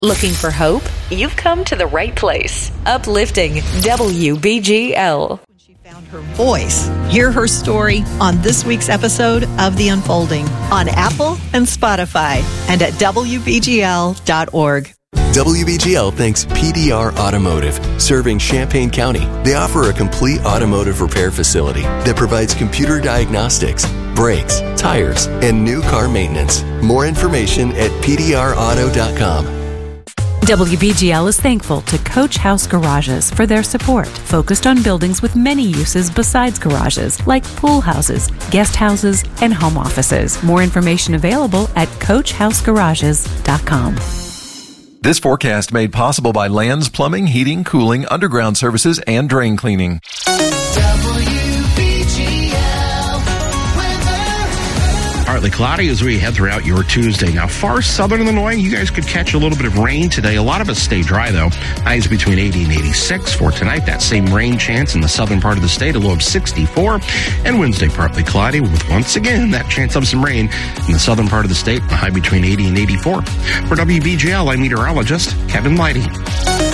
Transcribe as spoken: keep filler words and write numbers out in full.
Looking for hope? You've come to the right place. Uplifting W B G L. When she found her voice, hear her story on this week's episode of The Unfolding on Apple and Spotify and at W B G L dot org. W B G L thanks P D R Automotive, serving Champaign County. They offer a complete automotive repair facility that provides computer diagnostics, brakes, tires, and new car maintenance. More information at P D R auto dot com. W B G L is thankful to Coach House Garages for their support, focused on buildings with many uses besides garages, like pool houses, guest houses, and home offices. More information available at coach house garages dot com. This forecast made possible by Lands Plumbing, Heating, Cooling, Underground Services, and Drain Cleaning. Partly cloudy as we head throughout your Tuesday. Now, far southern Illinois, you guys could catch a little bit of rain today. A lot of us stay dry, though. Highs between eighty and eighty-six for tonight. That same rain chance in the southern part of the state, a low of sixty-four. And Wednesday, partly cloudy with, once again, that chance of some rain in the southern part of the state, a high between eighty and eighty-four. For W B G L, I'm meteorologist Kevin Lighty.